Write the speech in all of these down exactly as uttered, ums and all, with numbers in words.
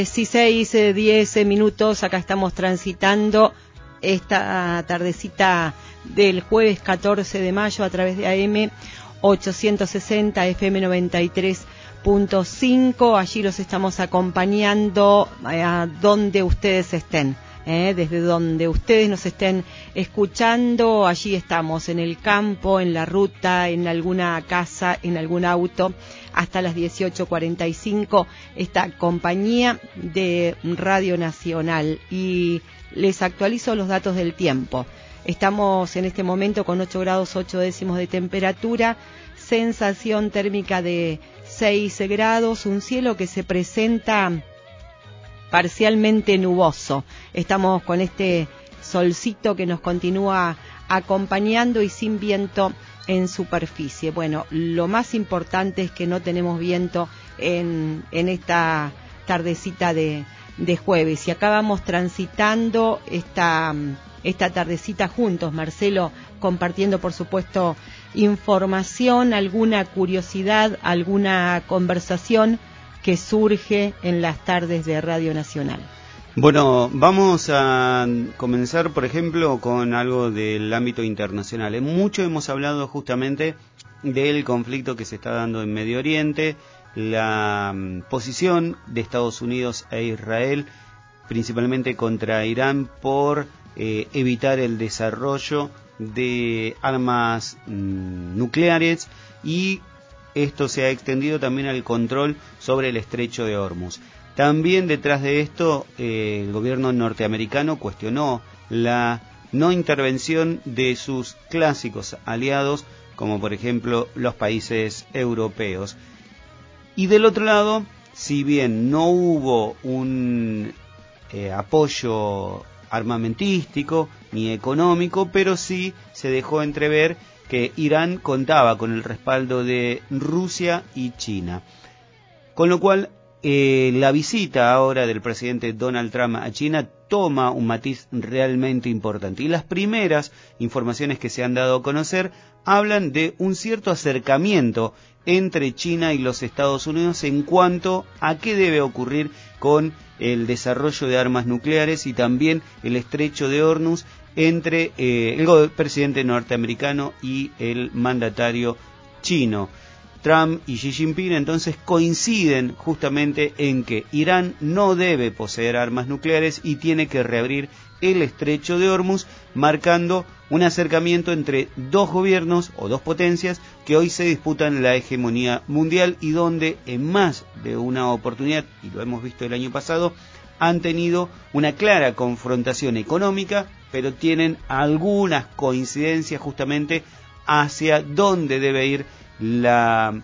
dieciséis, diez minutos, acá estamos transitando esta tardecita del jueves catorce de mayo a través de A M ochocientos sesenta, F M noventa y tres punto cinco. Allí los estamos acompañando a donde ustedes estén, ¿eh? Desde donde ustedes nos estén escuchando, allí estamos, en el campo, en la ruta, en alguna casa, en algún auto, hasta las dieciocho cuarenta y cinco, esta compañía de Radio Nacional. Y les actualizo los datos del tiempo. Estamos en este momento con ocho grados ocho décimos de temperatura, sensación térmica de seis grados, un cielo que se presenta parcialmente nuboso. Estamos con este solcito que nos continúa acompañando y sin viento en superficie. Bueno, lo más importante es que no tenemos viento en, en esta tardecita de, de jueves. Y acá vamos transitando esta, esta tardecita juntos, Marcelo, compartiendo por supuesto información, alguna curiosidad, alguna conversación que surge en las tardes de Radio Nacional. Bueno, vamos a comenzar, por ejemplo, con algo del ámbito internacional. En mucho hemos hablado justamente del conflicto que se está dando en Medio Oriente, la posición de Estados Unidos e Israel, principalmente contra Irán, por eh, evitar el desarrollo de armas mmm, nucleares, y esto se ha extendido también al control sobre el estrecho de Hormuz. También detrás de esto, eh, el gobierno norteamericano cuestionó la no intervención de sus clásicos aliados, como por ejemplo los países europeos. Y del otro lado, si bien no hubo un eh, apoyo armamentístico ni económico, pero sí se dejó entrever que Irán contaba con el respaldo de Rusia y China. Con lo cual, eh, la visita ahora del presidente Donald Trump a China toma un matiz realmente importante. Y las primeras informaciones que se han dado a conocer hablan de un cierto acercamiento entre China y los Estados Unidos en cuanto a qué debe ocurrir con el desarrollo de armas nucleares y también el estrecho de Hormuz entre eh, el presidente norteamericano y el mandatario chino. Trump y Xi Jinping entonces coinciden justamente en que Irán no debe poseer armas nucleares y tiene que reabrir el estrecho de Hormuz, marcando un acercamiento entre dos gobiernos o dos potencias que hoy se disputan la hegemonía mundial y donde en más de una oportunidad, y lo hemos visto el año pasado, han tenido una clara confrontación económica, pero tienen algunas coincidencias justamente hacia dónde debe ir la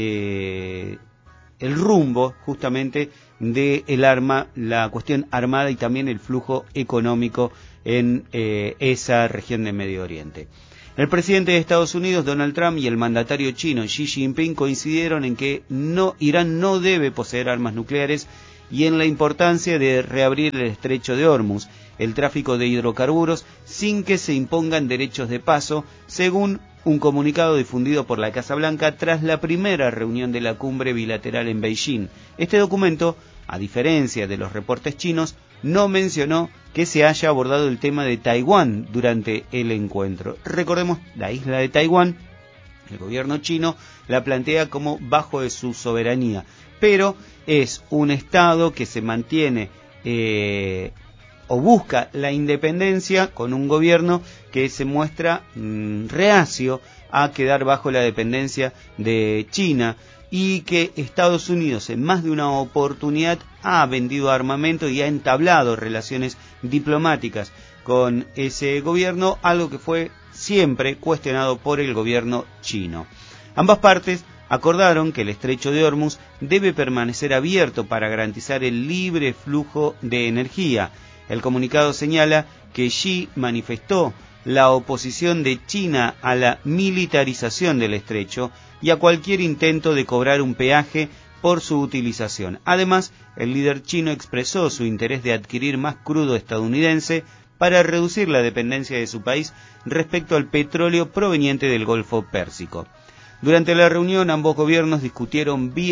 eh, el rumbo justamente de el arma, la cuestión armada y también el flujo económico en eh, esa región de Medio Oriente. El presidente de Estados Unidos, Donald Trump, y el mandatario chino, Xi Jinping, coincidieron en que no, Irán no debe poseer armas nucleares y en la importancia de reabrir el estrecho de Hormuz, el tráfico de hidrocarburos, sin que se impongan derechos de paso, según un comunicado difundido por la Casa Blanca tras la primera reunión de la cumbre bilateral en Beijing. Este documento, a diferencia de los reportes chinos, no mencionó que se haya abordado el tema de Taiwán durante el encuentro. Recordemos, la isla de Taiwán, el gobierno chino la plantea como bajo de su soberanía, pero es un estado que se mantiene eh, o busca la independencia con un gobierno que se muestra mmm, reacio a quedar bajo la dependencia de China, y que Estados Unidos en más de una oportunidad ha vendido armamento y ha entablado relaciones diplomáticas con ese gobierno, algo que fue siempre cuestionado por el gobierno chino. Ambas partes acordaron que el estrecho de Hormuz debe permanecer abierto para garantizar el libre flujo de energía. El comunicado señala que Xi manifestó la oposición de China a la militarización del estrecho y a cualquier intento de cobrar un peaje por su utilización. Además, el líder chino expresó su interés de adquirir más crudo estadounidense para reducir la dependencia de su país respecto al petróleo proveniente del Golfo Pérsico. Durante la reunión, ambos gobiernos discutieron vías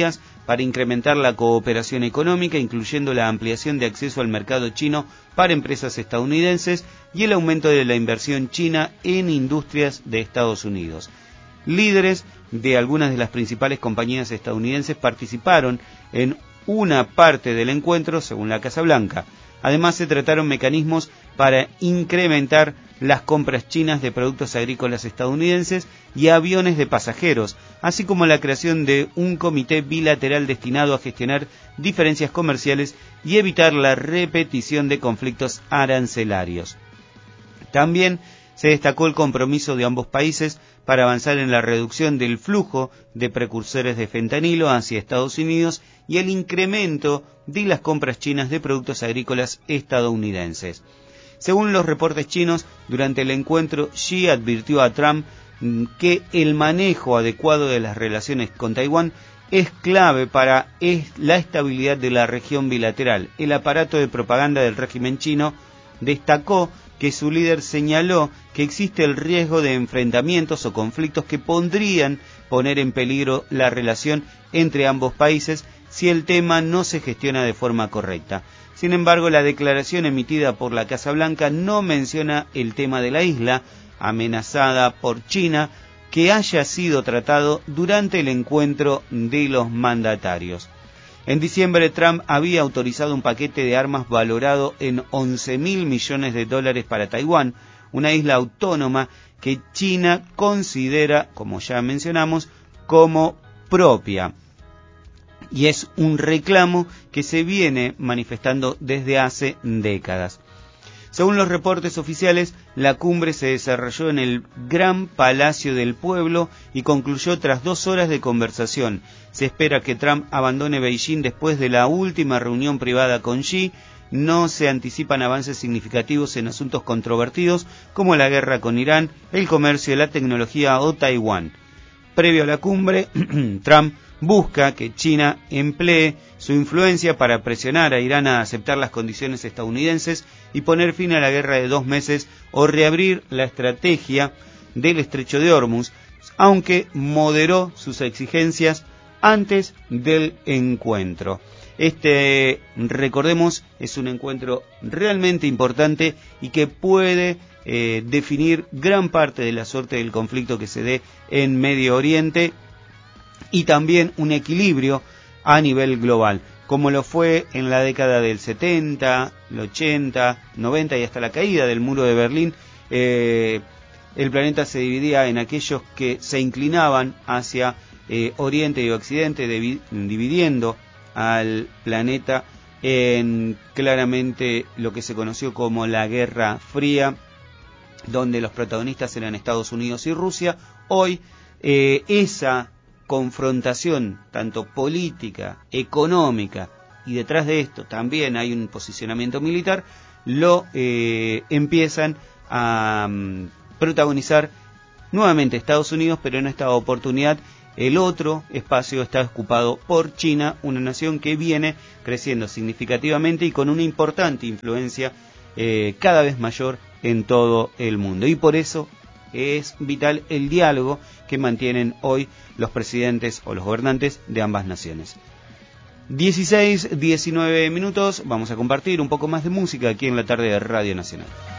para incrementar la cooperación económica, incluyendo la ampliación de acceso al mercado chino para empresas estadounidenses y el aumento de la inversión china en industrias de Estados Unidos. Líderes de algunas de las principales compañías estadounidenses participaron en una parte del encuentro, según la Casa Blanca. Además, se trataron mecanismos para incrementar las compras chinas de productos agrícolas estadounidenses y aviones de pasajeros, así como la creación de un comité bilateral destinado a gestionar diferencias comerciales y evitar la repetición de conflictos arancelarios. También se destacó el compromiso de ambos países para avanzar en la reducción del flujo de precursores de fentanilo hacia Estados Unidos y el incremento de las compras chinas de productos agrícolas estadounidenses. Según los reportes chinos, durante el encuentro, Xi advirtió a Trump que el manejo adecuado de las relaciones con Taiwán es clave para la estabilidad de la región bilateral. El aparato de propaganda del régimen chino destacó que su líder señaló que existe el riesgo de enfrentamientos o conflictos que podrían poner en peligro la relación entre ambos países si el tema no se gestiona de forma correcta. Sin embargo, la declaración emitida por la Casa Blanca no menciona el tema de la isla, amenazada por China, que haya sido tratado durante el encuentro de los mandatarios. En diciembre, Trump había autorizado un paquete de armas valorado en once mil millones de dólares para Taiwán, una isla autónoma que China considera, como ya mencionamos, como propia. Y es un reclamo que se viene manifestando desde hace décadas. Según los reportes oficiales, la cumbre se desarrolló en el Gran Palacio del Pueblo y concluyó tras dos horas de conversación. Se espera que Trump abandone Beijing después de la última reunión privada con Xi. No se anticipan avances significativos en asuntos controvertidos como la guerra con Irán, el comercio, la tecnología o Taiwán. Previo a la cumbre, Trump busca que China emplee su influencia para presionar a Irán a aceptar las condiciones estadounidenses y poner fin a la guerra de dos meses o reabrir la estrategia del estrecho de Hormuz, aunque moderó sus exigencias antes del encuentro. Este, recordemos, es un encuentro realmente importante y que puede eh, definir gran parte de la suerte del conflicto que se dé en Medio Oriente y también un equilibrio a nivel global, como lo fue en la década del setenta, el ochenta, noventa y hasta la caída del muro de Berlín. Eh, el planeta se dividía en aquellos que se inclinaban hacia eh, Oriente y Occidente, devi- dividiendo al planeta en claramente lo que se conoció como la Guerra Fría, donde los protagonistas eran Estados Unidos y Rusia. Hoy eh, esa confrontación, tanto política, económica, y detrás de esto también hay un posicionamiento militar, lo eh, empiezan a um, protagonizar nuevamente Estados Unidos, pero en esta oportunidad el otro espacio está ocupado por China, una nación que viene creciendo significativamente y con una importante influencia eh, cada vez mayor en todo el mundo. Y por eso es vital el diálogo que mantienen hoy los presidentes o los gobernantes de ambas naciones. dieciséis, diecinueve minutos, vamos a compartir un poco más de música aquí en la tarde de Radio Nacional.